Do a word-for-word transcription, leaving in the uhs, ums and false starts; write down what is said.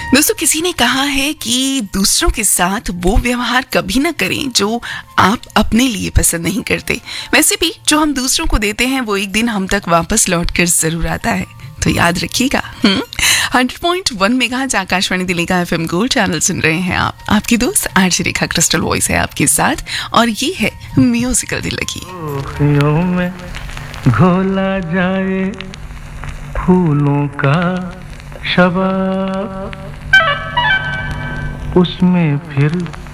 दोस्तों, किसी ने कहा है कि दूसरों के साथ वो व्यवहार कभी ना करें जो आप अपने लिए पसंद नहीं करते। वैसे भी जो हम दूसरों को देते हैं वो एक दिन हम तक वापस लौट कर जरूर आता है, तो याद रखिएगा। Hundred point one megahertz Akashvani Delhi का एफएम गोल्ड चैनल सुन रहे हैं आप। आपकी दोस्त आरजे रेखा क्रिस्टल वॉइस है आपके साथ, और ये है म्यूजिकल दिल लगी। में घोला जाए फूलों का शबा, उसमें फिर